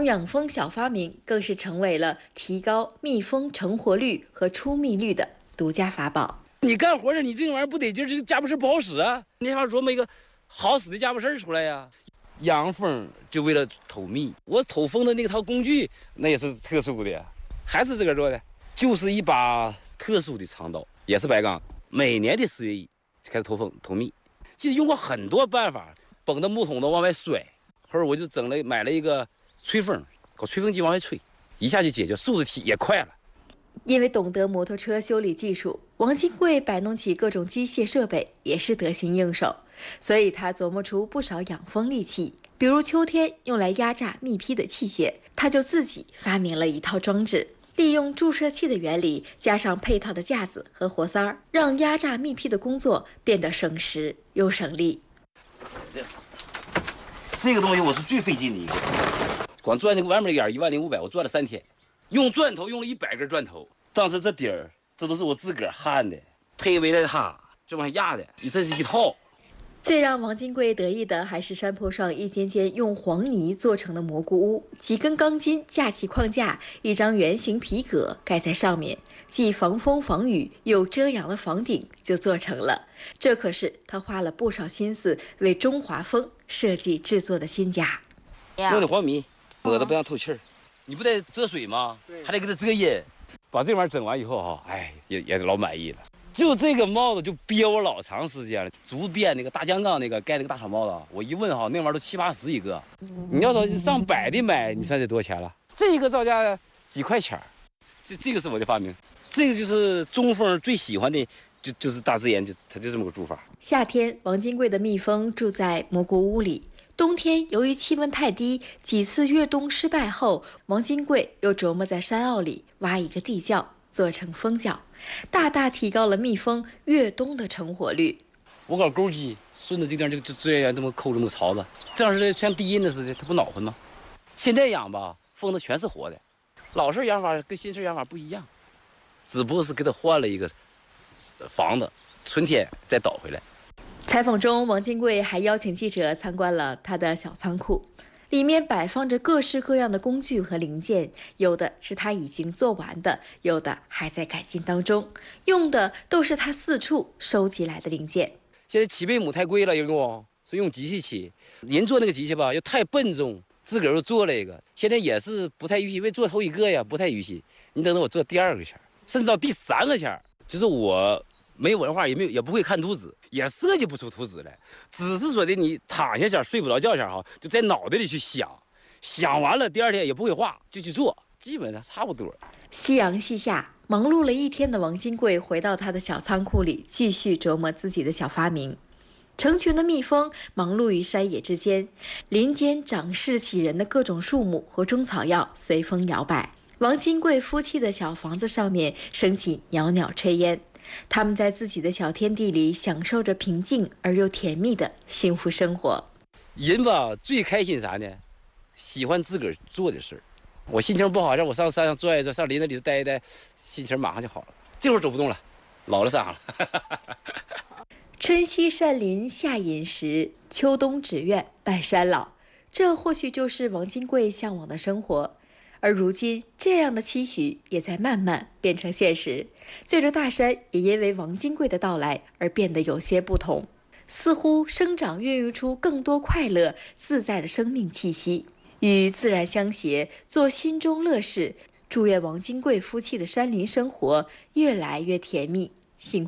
养蜂小发明更是成为了提高蜜蜂成活率和出蜜率的独家法宝。 你干活时，你这玩意儿不得劲，这家伙事不好使啊！你还要琢磨一个好使的家伙事出来呀。养蜂就为了偷蜜，我偷蜂的那套工具那也是特殊的，还是自个儿做的，就是一把特殊的长刀，也是白钢。每年的4月1就开始偷蜜，其实用过很多办法，绷着木桶子往外甩，后来我就买了一个吹风，搞吹风机往外吹，一下就解决，速度也快了。 因为懂得摩托车修理技术，王金贵摆弄起各种机械设备也是得心应手，所以他琢磨出不少养蜂利器，比如秋天用来压榨蜜批的器械，他就自己发明了一套装置，利用注射器的原理，加上配套的架子和活塞儿，让压榨蜜批的工作变得省时又省力。 这个东西我是最费劲的一个，光钻这个外面眼10500，我钻了3天，用钻头用了100根钻头。当时这底儿，这都是我自个儿焊的，配围着它这往下压的，这是一套。 最让王金贵得意的还是山坡上一间间用黄泥做成的蘑菇屋，几根钢筋架起框架，一张圆形皮革盖在上面，既防风防雨又遮阳的房顶就做成了。这可是他花了不少心思为中华蜂设计制作的新家。 用的黄米抹的不让透气儿，你不得遮水吗？还得给它遮阴。把这玩意儿整完以后哈，哎，也老满意了。就这个帽子就憋我老长时间了，竹编那个大酱缸那个盖那个大草帽子，我一问哈，那玩意儿都70、80一个。你要说上百的买，你算得多少钱了？这一个造价几块钱。这个是我的发明，这个就是中蜂最喜欢的，就是大自然，它就这么个住法。 夏天，王金贵的蜜蜂住在蘑菇屋里。冬天由于气温太低，几次越冬失败后，王金贵又琢磨在山坳里挖一个地窖，做成蜂窖，大大提高了蜜蜂越冬的成活率。 我搞钩机，顺着这地方就自然这么抠这么个槽子，这样似的像低音的似的，它不恼火吗？现在养吧，蜂子全是活的，老式养法跟新式养法不一样，只不过是给它换了一个房子，春天再倒回来。 采访中，王金贵还邀请记者参观了他的小仓库，里面摆放着各式各样的工具和零件，有的是他已经做完的，有的还在改进当中，用的都是他四处收集来的零件。 现在起背母太贵了，所以用机器起。人做那个机器吧，又太笨重，自个儿又做了一个，现在也是不太预期，因为做头一个呀，不太预期。你等到我做第2个前，甚至到第3个前，就是我没文化，也不会看图纸，也设计不出图纸来，只是说的你躺下前睡不着觉前哈，就在脑袋里去想，想完了第2天也不会画，就去做，基本上差不多。 夕阳西下，忙碌了一天的王金贵回到他的小仓库里，继续琢磨自己的小发明。成群的蜜蜂忙碌于山野之间，林间长势喜人的各种树木和中草药随风摇摆。王金贵夫妻的小房子上面升起袅袅炊烟，他们在自己的小天地里享受着平静而又甜蜜的幸福生活。 人吧，最开心啥呢？喜欢自个儿做的事儿。我心情不好，让我上山上转一转，上林子里待一待，心情马上就好了。这会儿走不动了，老了啥了。 春夕善林夏饮食，秋冬只愿半山老。这或许就是王金贵向往的生活。而如今，这样的期许也在慢慢变成现实。这座大山也因为王金贵的到来而变得有些不同，似乎生长孕育出更多快乐自在的生命气息。与自然相携，做心中乐事。祝愿王金贵夫妻的山林生活越来越甜蜜幸福。